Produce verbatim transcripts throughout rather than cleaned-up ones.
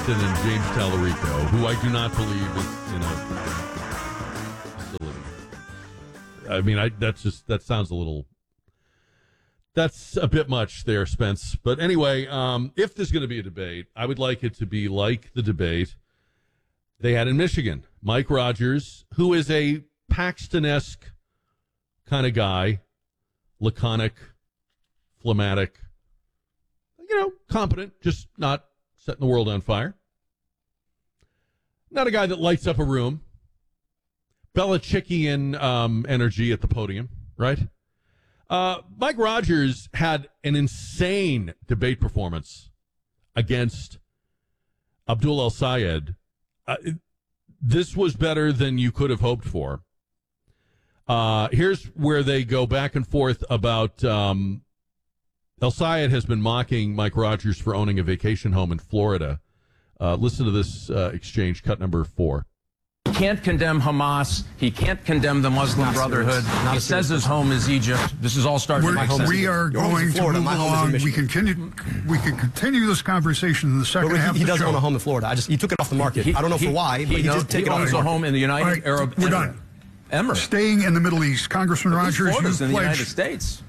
Paxton and James Tallarico, who I do not believe is in a facility. I mean, I that's just that sounds a little. That's a bit much there, Spence. But anyway, um, if there's going to be a debate, I would like it to be like the debate they had in Michigan. Mike Rogers, who is a Paxton-esque kind of guy, laconic, phlegmatic, you know, competent, just not setting the world on fire. Not a guy that lights up a room. Belichickian um, energy at the podium, right? Uh, Mike Rogers had an insane debate performance against Abdul El-Sayed. Uh, this was better than you could have hoped for. Uh, here's where they go back and forth about um, El-Sayed has been mocking Mike Rogers for owning a vacation home in Florida. Uh, listen to this uh, exchange, cut number four. He can't condemn Hamas. He can't condemn the Muslim Not Brotherhood. Not he says his home is Egypt. This is all starting to make sense. We are going to Florida. move My home is in along. We Michigan. continue. We can continue this conversation in the second But he, half he of the doesn't show. own a home in Florida. I just he took it off the market. He- I don't know he- for why, but he, knows- did take he it off owns the a market. home in the United All right, Arab we're Emirates. done. Emirates. Staying in the Middle East, Congressman At least Rogers, Florida's you in the United pledged. States.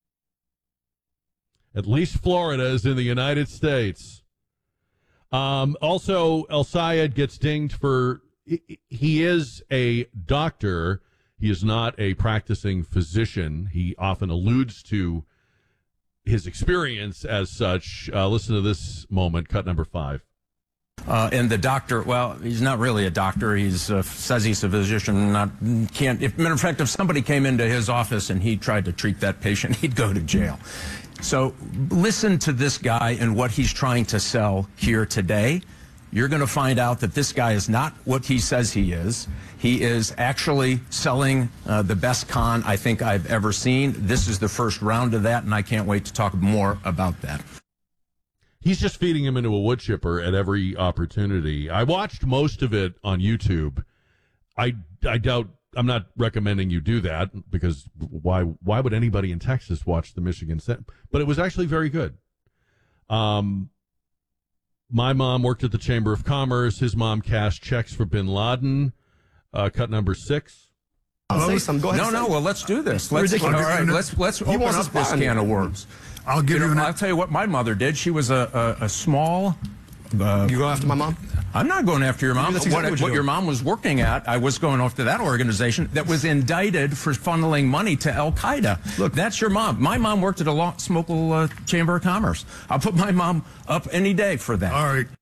At least Florida is in the United States. Um, also, El-Sayed gets dinged for, he is a doctor. He is not a practicing physician. He often alludes to his experience as such. Uh, listen to this moment, cut number five. Uh, and the doctor, well, he's not really a doctor. He's uh, says he's a physician. Not can't. If matter of fact, if somebody came into his office and he tried to treat that patient, he'd go to jail. So listen to this guy and what he's trying to sell here today. You're going to find out that this guy is not what he says he is. He is actually selling uh, the best con I think I've ever seen. This is the first round of that, and I can't wait to talk more about that. He's just feeding him into a wood chipper at every opportunity. I watched most of it on YouTube. I, I doubt, I'm not recommending you do that because why, why would anybody in Texas watch the Michigan Senate? But it was actually very good. Um, my mom worked at the Chamber of Commerce. His mom cashed checks for bin Laden. Uh, cut number six. I'll say some. Go ahead. No, no. Well, let's do this. Let's, all Ridiculous. right, let's let's open wants up us this buying can it. of worms. I'll give You you, know, an. I'll tell you what my mother did. She was a a, a small. Uh, You go after my mom? I'm not going after your mom. That's What, exactly what what you're your doing. mom was working at, I was going after that organization that was indicted for funneling money to Al Qaeda. Look, that's your mom. My mom worked at a law, Smokel uh, Chamber of Commerce. I'll put my mom up any day for that. All right.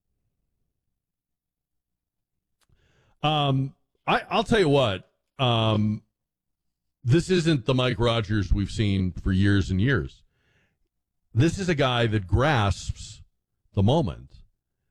Um, I, I'll tell you what. Um, this isn't the Mike Rogers we've seen for years and years. This is a guy that grasps the moment,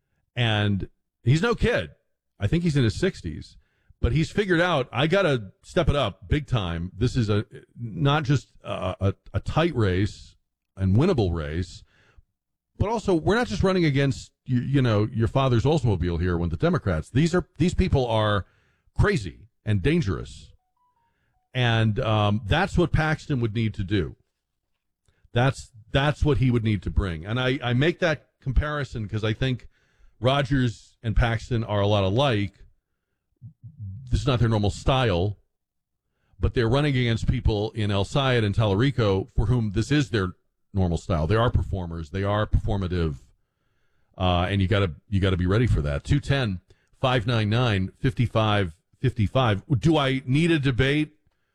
and he's no kid. I think he's in his sixties, but he's figured out I got to step it up big time. This is a not just a, a, a tight race and winnable race, but also we're not just running against you, you know your father's Oldsmobile here with the Democrats. These are these people are crazy and dangerous, and um, that's what Paxton would need to do. That's that's what he would need to bring, and I, I make that comparison because I think Rogers and Paxton are a lot alike. This is not their normal style, but they're running against people in El-Sayed and Tallarico for whom this is their normal style. They are performers. They are performative, uh, and you gotta you gotta be ready for that. two ten, five nine nine, five five five five. Do I need a debate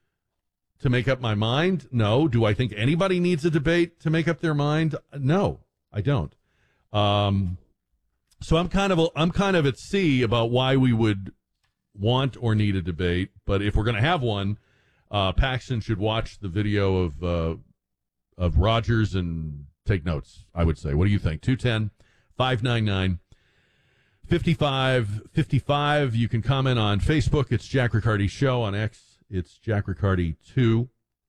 to make up my mind? No. Do I think anybody needs a debate to make up their mind? No, I don't. Um, so I'm kind of I'm kind of at sea about why we would want or need a debate. But if we're going to have one, uh, Paxton should watch the video of uh, of Rogers and take notes, I would say. What do you think? two ten, five nine nine, five five five five. You can comment on Facebook. It's Jack Riccardi Show. On X, it's Jack Riccardi two.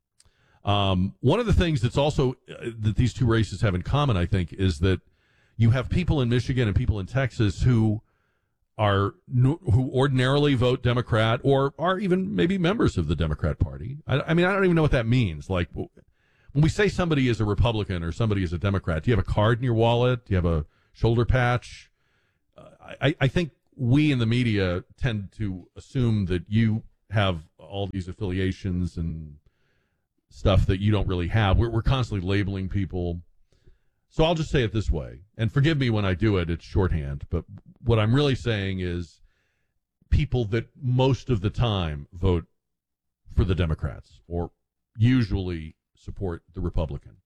Um, one of the things that's also uh, that these two races have in common, I think, is that you have people in Michigan and people in Texas who are who ordinarily vote Democrat or are even maybe members of the Democrat Party. I, I mean, I don't even know what that means. Like when we say somebody is a Republican or somebody is a Democrat, do you have a card in your wallet? Do you have a shoulder patch? Uh, I, I think we in the media tend to assume that you have all these affiliations and stuff that you don't really have. We're, we're constantly labeling people. So I'll just say it this way, and forgive me when I do it, it's shorthand, but what I'm really saying is people that most of the time vote for the Democrats or usually support the Republican.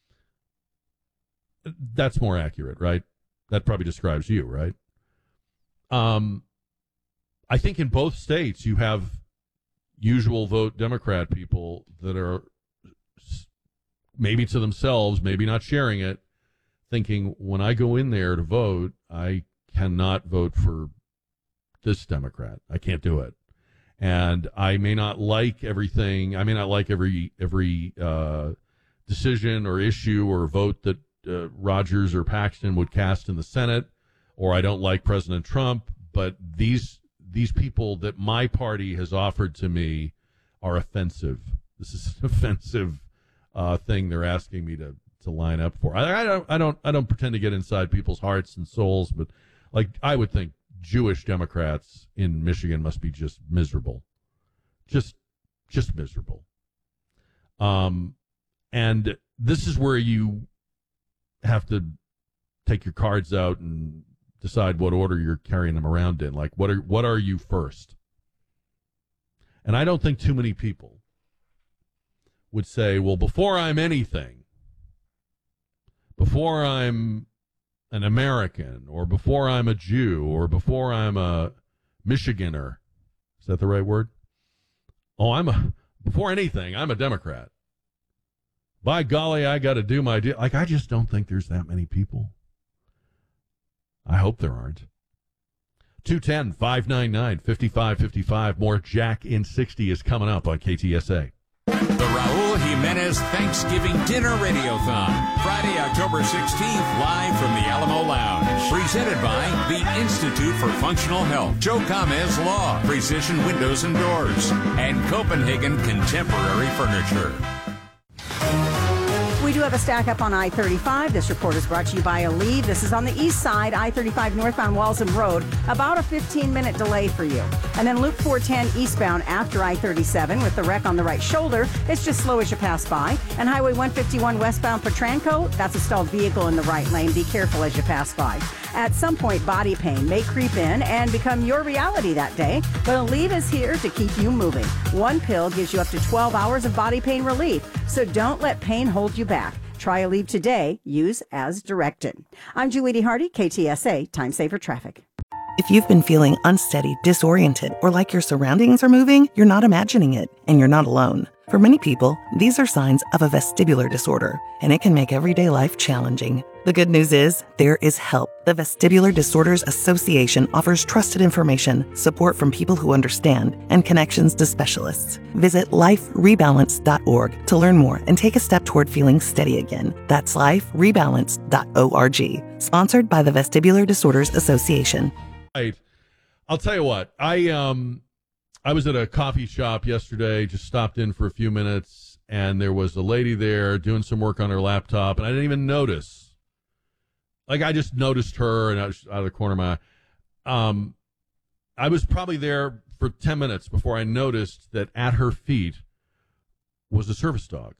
That's more accurate, right? That probably describes you, right? Um, I think in both states you have usual vote Democrat people that are maybe to themselves, maybe not sharing it, thinking when I go in there to vote, I cannot vote for this Democrat. I can't do it. And I may not like everything. I may not like every every uh, decision or issue or vote that uh, Rogers or Paxton would cast in the Senate, or I don't like President Trump. But these these people that my party has offered to me are offensive. This is an offensive uh, thing they're asking me to, to line up for. I, I don't I don't I don't pretend to get inside people's hearts and souls, but like I would think Jewish Democrats in Michigan must be just miserable, just just miserable. Um, and this is where you have to take your cards out and decide what order you're carrying them around in. Like, what are what are you first? And I don't think too many people would say, well, before I'm anything, before I'm an American, or before I'm a Jew, or before I'm a Michiganer, is that the right word? Oh, I'm a, before anything, I'm a Democrat. By golly, I got to do my deal. Like, I just don't think there's that many people. I hope there aren't. two one zero, five nine nine, five five five five. More Jack in sixty is coming up on K T S A. The Raul Jimenez Thanksgiving Dinner Radiothon, Friday, October sixteenth, live from the Alamo Lounge. Presented by the Institute for Functional Health, Joe Gomez Law, Precision Windows and Doors, and Copenhagen Contemporary Furniture. We do have a stack up on I thirty-five. This report is brought to you by Aleve. This is on the east side, I thirty-five northbound Walsham Road. About a fifteen-minute delay for you. And then Loop four ten eastbound after I thirty-seven with the wreck on the right shoulder. It's just slow as you pass by. And Highway one fifty-one westbound Petranco, that's a stalled vehicle in the right lane. Be careful as you pass by. At some point, body pain may creep in and become your reality that day. But Aleve is here to keep you moving. One pill gives you up to twelve hours of body pain relief. So don't let pain hold you back. Try Aleve today. Use as directed. I'm Julie Hardy, K T S A, Time Saver Traffic. If you've been feeling unsteady, disoriented, or like your surroundings are moving, you're not imagining it, and you're not alone. For many people, these are signs of a vestibular disorder, and it can make everyday life challenging. The good news is, there is help. The Vestibular Disorders Association offers trusted information, support from people who understand, and connections to specialists. Visit life rebalance dot org to learn more and take a step toward feeling steady again. That's life rebalance dot org. Sponsored by the Vestibular Disorders Association. Right. I'll tell you what, I um I was at a coffee shop yesterday, just stopped in for a few minutes, and there was a lady there doing some work on her laptop, and I didn't even notice. Like, I just noticed her, and I was out of the corner of my eye. Um, I was probably there for ten minutes before I noticed that at her feet was a service dog.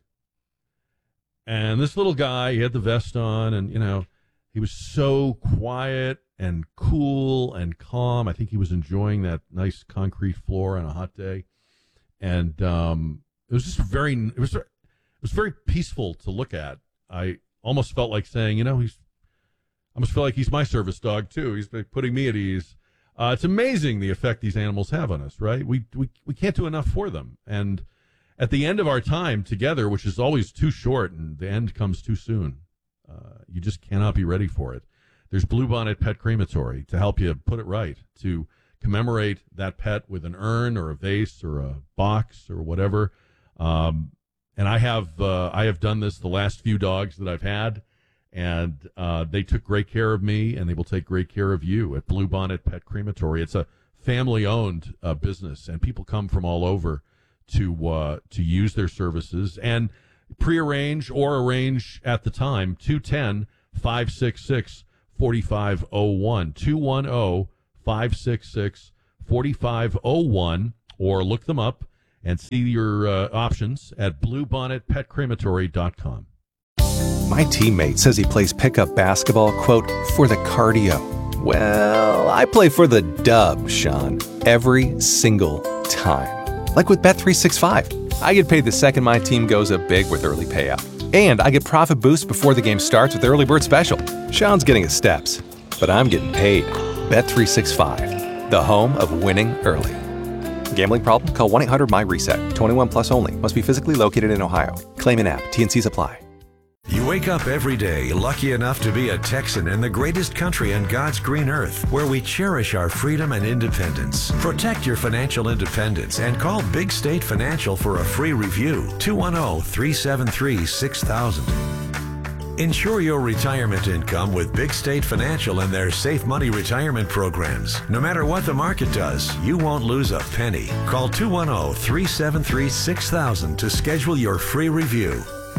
And this little guy, he had the vest on, and, you know, he was so quiet and cool and calm. I think he was enjoying that nice concrete floor on a hot day. And um, it was just very, it was, it was very peaceful to look at. I almost felt like saying, you know, he's, I almost feel like he's my service dog, too. He's putting me at ease. Uh, it's amazing the effect these animals have on us, right? We, we we can't do enough for them. And at the end of our time together, which is always too short, and the end comes too soon, uh, you just cannot be ready for it. There's Bluebonnet Pet Crematory to help you put it right, to commemorate that pet with an urn or a vase or a box or whatever. Um, and I have uh, I have done this the last few dogs that I've had. And uh, they took great care of me, and they will take great care of you at Bluebonnet Pet Crematory. It's a family-owned uh, business, and people come from all over to uh, to use their services and prearrange or arrange at the time. two one zero, five six six, four five zero one. two one zero, five six six, four five zero one. Or look them up and see your uh, options at bluebonnet pet crematory dot com. My teammate says he plays pickup basketball, quote, for the cardio. Well, I play for the dub, Sean, every single time. Like with Bet three sixty-five. I get paid the second my team goes up big with early payout. And I get profit boost before the game starts with Early Bird Special. Sean's getting his steps, but I'm getting paid. Bet three sixty-five, the home of winning early. Gambling problem? Call one eight hundred M Y reset. twenty-one plus only. Must be physically located in Ohio. Claim in app. T N Cs apply. You wake up every day lucky enough to be a Texan in the greatest country on God's green earth, where we cherish our freedom and independence. Protect your financial independence and call Big State Financial for a free review. two one zero, three seven three, six thousand. Ensure your retirement income with Big State Financial and their Safe Money retirement programs. No matter what the market does, you won't lose a penny. Call two one zero, three seven three, six thousand to schedule your free review.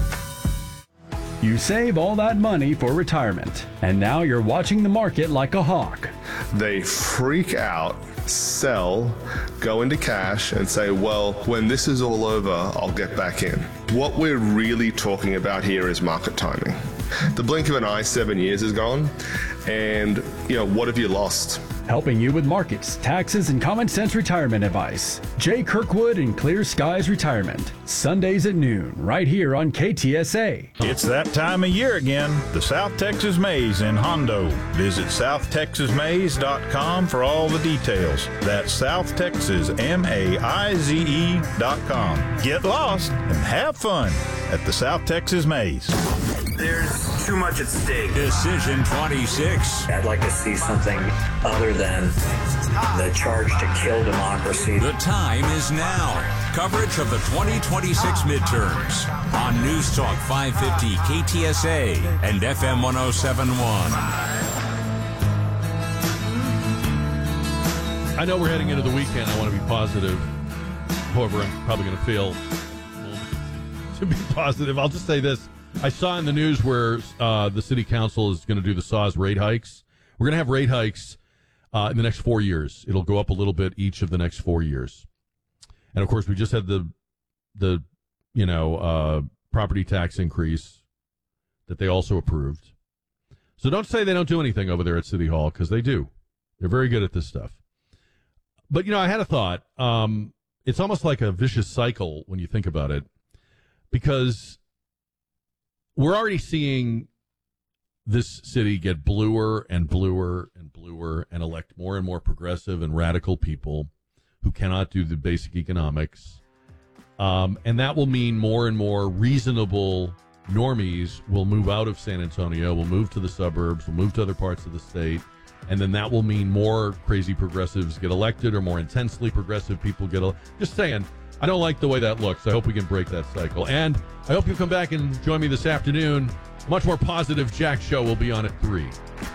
You save all that money for retirement, and now you're watching the market like a hawk. They freak out, sell, go into cash, and say, well, when this is all over, I'll get back in. What we're really talking about here is market timing. The blink of an eye, seven years is gone, and, you know, what have you lost? Helping you with markets, taxes, and common sense retirement advice. Jay Kirkwood and Clear Skies Retirement. Sundays at noon, right here on K T S A. It's that time of year again. The South Texas Maze in Hondo. Visit south texas maze dot com for all the details. That's South Texas M A I Z E dot com. Get lost and have fun at the South Texas Maze. There's too much at stake. Decision twenty-six. I'd like to see something other than the charge to kill democracy. The time is now. Coverage of the twenty twenty-six midterms on News Talk five fifty K T S A and F M one oh seven point one. I know we're heading into the weekend. I want to be positive. However, I'm probably going to fail to be positive. I'll just say this. I saw in the news where uh, the city council is going to do the S A W's rate hikes. We're going to have rate hikes uh, in the next four years. It'll go up a little bit each of the next four years. And, of course, we just had the, the you know, uh, property tax increase that they also approved. So don't say they don't do anything over there at City Hall, because they do. They're very good at this stuff. But, you know, I had a thought. Um, it's almost like a vicious cycle when you think about it, because we're already seeing this city get bluer and bluer and bluer and elect more and more progressive and radical people who cannot do the basic economics. Um, and that will mean more and more reasonable normies will move out of San Antonio, will move to the suburbs, will move to other parts of the state. And then that will mean more crazy progressives get elected, or more intensely progressive people get elected. Just saying. I don't like the way that looks. I hope we can break that cycle. And I hope you come back and join me this afternoon. Much more positive Jack Show will be on at three.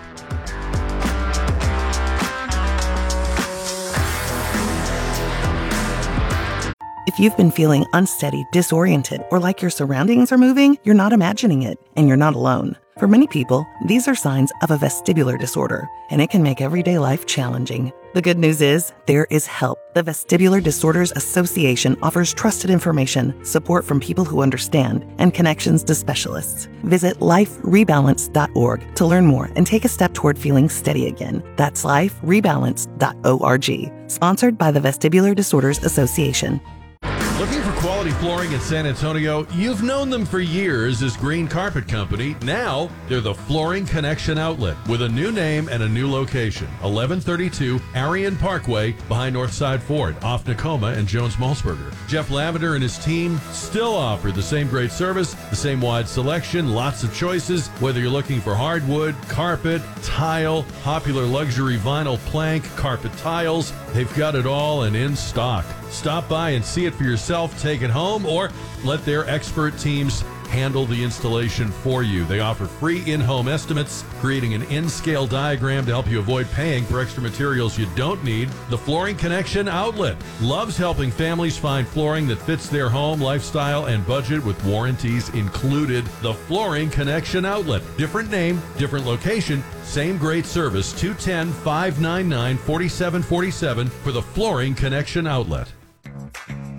If you've been feeling unsteady, disoriented, or like your surroundings are moving, you're not imagining it, and you're not alone. For many people, these are signs of a vestibular disorder, and it can make everyday life challenging. The good news is, there is help. The Vestibular Disorders Association offers trusted information, support from people who understand, and connections to specialists. Visit life rebalance dot org to learn more and take a step toward feeling steady again. That's life rebalance dot org. Sponsored by the Vestibular Disorders Association. Looking for quality flooring in San Antonio? You've known them for years as Green Carpet Company. Now, they're the Flooring Connection Outlet with a new name and a new location. eleven thirty-two Arion Parkway behind Northside Ford, off Nakoma and Jones-Malsberger. Jeff Lavender and his team still offer the same great service, the same wide selection, lots of choices. Whether you're looking for hardwood, carpet, tile, popular luxury vinyl plank, carpet tiles, they've got it all and in stock. Stop by and see it for yourself, take it home, or let their expert teams handle the installation for you. They offer free in-home estimates, creating an in-scale diagram to help you avoid paying for extra materials you don't need. The Flooring Connection Outlet loves helping families find flooring that fits their home, lifestyle, and budget with warranties included. The Flooring Connection Outlet. Different name, different location, same great service. two one zero, five nine nine, four seven four seven for the Flooring Connection Outlet.